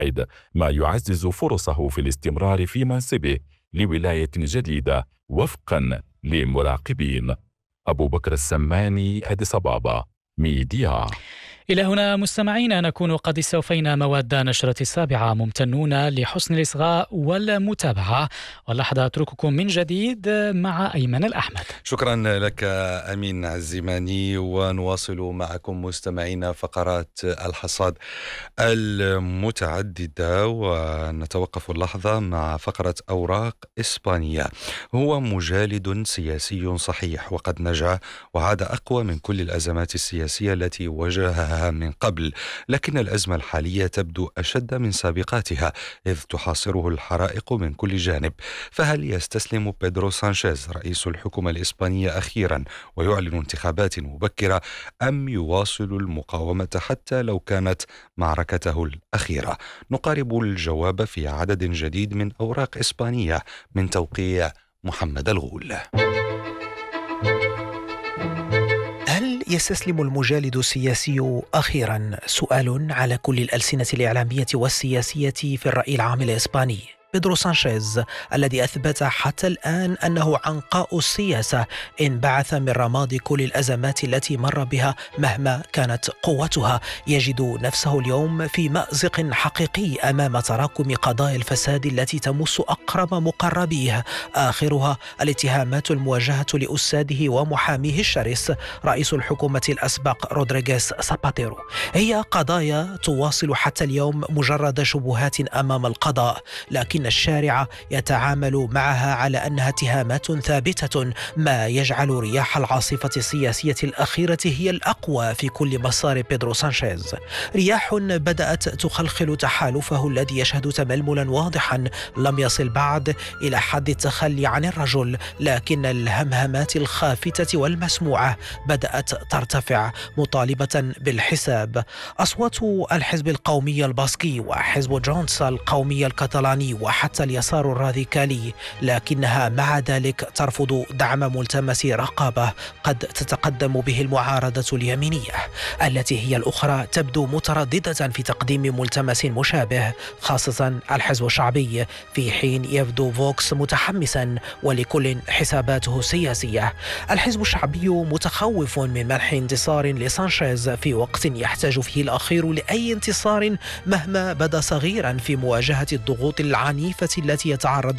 واحد، ما يعزز فرصه في الاستمرار في منصبه لولاية جديدة وفقا لمراقبين. أبو بكر السماني، أديس أبابا، ميديا. إلى هنا مستمعينا نكون قد استوفينا مواد نشرة السابعة، ممتنون لحسن الإصغاء والمتابعة، واللحظة أترككم من جديد مع أيمن الأحمد. شكرا لك أمين الزماني، ونواصل معكم مستمعينا فقرات الحصاد المتعددة، ونتوقف اللحظة مع فقرة أوراق إسبانيا. هو مجالد سياسي صحيح وقد نجا وعاد أقوى من كل الأزمات السياسية التي واجهها من قبل، لكن الأزمة الحالية تبدو أشد من سابقاتها إذ تحاصره الحرائق من كل جانب. فهل يستسلم بيدرو سانشيز رئيس الحكومة الإسبانية أخيرا ويعلن انتخابات مبكرة، أم يواصل المقاومة حتى لو كانت معركته الأخيرة؟ نقارب الجواب في عدد جديد من أوراق إسبانية من توقيع محمد الغول. هل يستسلم المجالد السياسي أخيرا؟ سؤال على كل الألسنة الإعلامية والسياسية في الرأي العام الإسباني. بيدرو سانشيز الذي أثبت حتى الآن أنه عنقاء السياسة انبعث من رماد كل الأزمات التي مر بها مهما كانت قوتها، يجد نفسه اليوم في مأزق حقيقي أمام تراكم قضايا الفساد التي تمس أقرب مقربيه، آخرها الاتهامات الموجهة لأستاذه ومحاميه الشرس رئيس الحكومة الأسبق رودريغيز ساباتيرو. هي قضايا تواصل حتى اليوم مجرد شبهات أمام القضاء، لكن الشارع يتعامل معها على أنها اتهامات ثابتة، ما يجعل رياح العاصفة السياسية الأخيرة هي الأقوى في كل مسار بيدرو سانشيز. رياح بدأت تخلخل تحالفه الذي يشهد تململا واضحا لم يصل بعد إلى حد التخلي عن الرجل، لكن الهمهمات الخافتة والمسموعة بدأت ترتفع مطالبة بالحساب. أصوات الحزب القومي الباسكي وحزب جونس القومي الكتالاني وحتى اليسار الراديكالي، لكنها مع ذلك ترفض دعم ملتمس رقابة قد تتقدم به المعارضة اليمينية، التي هي الأخرى تبدو مترددة في تقديم ملتمس مشابه، خاصة الحزب الشعبي، في حين يبدو فوكس متحمسا ولكل حساباته السياسية. الحزب الشعبي متخوف من منح انتصار لسانشيز في وقت يحتاج فيه الأخير لأي انتصار مهما بدا صغيرا في مواجهة الضغوط العنيفة التي يتعرض